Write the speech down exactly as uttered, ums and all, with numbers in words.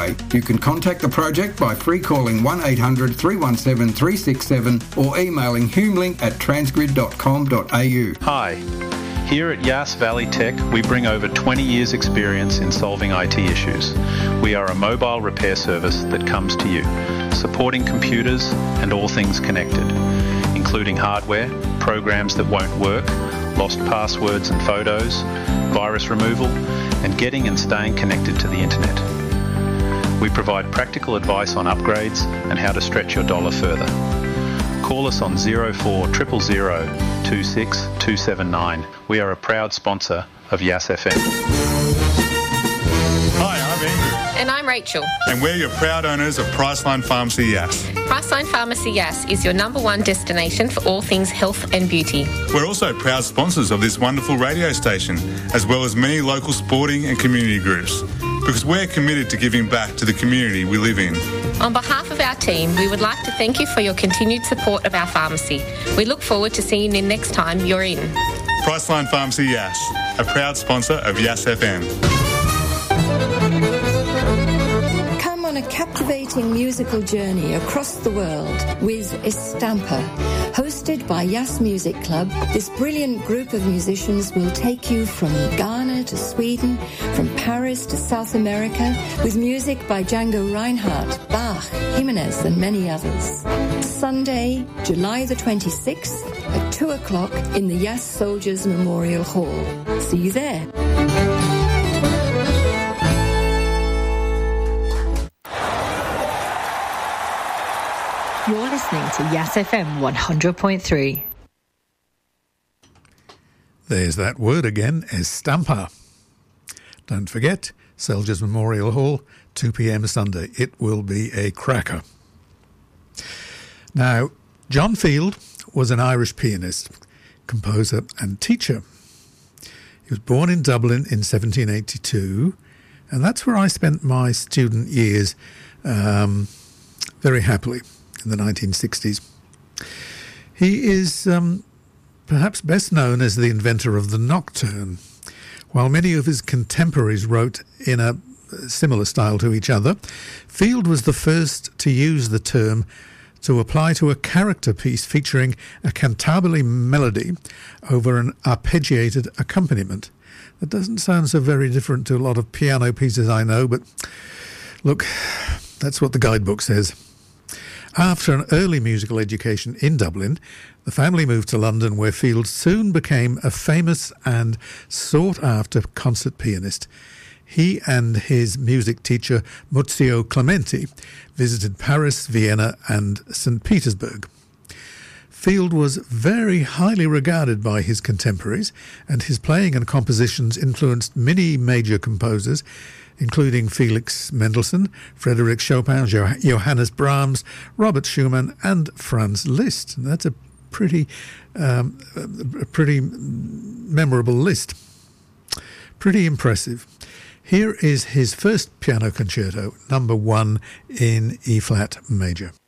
way. You can contact the project by free calling one eight hundred three one seven three six seven or emailing humelink at transgrid dot com dot a u. Hi. Here at Yass Valley Tech, we bring over twenty years experience in solving I T issues. We are a mobile repair service that comes to you, supporting computers and all things connected, including hardware, programs that won't work, lost passwords and photos, virus removal, and getting and staying connected to the internet. We provide practical advice on upgrades and how to stretch your dollar further. Call us on zero four zero zero zero two six two seven nine. We are a proud sponsor of Yass F M. Hi, I'm Andrew. And I'm Rachel. And we're your proud owners of Priceline Pharmacy Yass. Priceline Pharmacy Yass is your number one destination for all things health and beauty. We're also proud sponsors of this wonderful radio station, as well as many local sporting and community groups, because we're committed to giving back to the community we live in. On behalf of our team, we would like to thank you for your continued support of our pharmacy. We look forward to seeing you next time you're in. Priceline Pharmacy Yass, a proud sponsor of Yass F M. Come on a captivating musical journey across the world with Estampa. Hosted by Yass Music Club, this brilliant group of musicians will take you from Ghana to Sweden, from Paris to South America, with music by Django Reinhardt, Bach, Jimenez and many others. Sunday, July the twenty-sixth at two o'clock in the Yass Soldiers Memorial Hall. See you there. You're listening to Yass F M one hundred point three. There's that word again, Estampa. Don't forget, Soldiers Memorial Hall, two p.m. Sunday. It will be a cracker. Now, John Field was an Irish pianist, composer and teacher. He was born in Dublin in seventeen eighty-two, and that's where I spent my student years um, very happily. In the nineteen sixties. He is um, perhaps best known as the inventor of the nocturne. While many of his contemporaries wrote in a similar style to each other, Field was the first to use the term to apply to a character piece featuring a cantabile melody over an arpeggiated accompaniment. That doesn't sound so very different to a lot of piano pieces I know, but look, that's what the guidebook says. After an early musical education in Dublin, the family moved to London, where Field soon became a famous and sought-after concert pianist. He and his music teacher, Muzio Clementi, visited Paris, Vienna and Saint Petersburg. Field was very highly regarded by his contemporaries, and his playing and compositions influenced many major composers, including Felix Mendelssohn, Frédéric Chopin, Johannes Brahms, Robert Schumann, and Franz Liszt. And that's a pretty, um, a pretty memorable list. Pretty impressive. Here is his first piano concerto, number one in E-flat major.